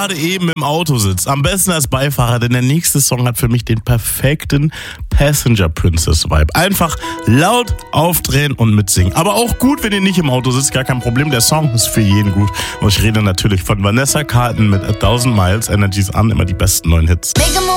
gerade eben im Auto sitzt, am besten als Beifahrer, denn der nächste Song hat für mich den perfekten Passenger Princess Vibe. Einfach laut aufdrehen und mitsingen. Aber auch gut, wenn ihr nicht im Auto sitzt, gar kein Problem. Der Song ist für jeden gut. Und ich rede natürlich von Vanessa Carlton mit 1000 Miles, Energies an, immer die besten neuen Hits.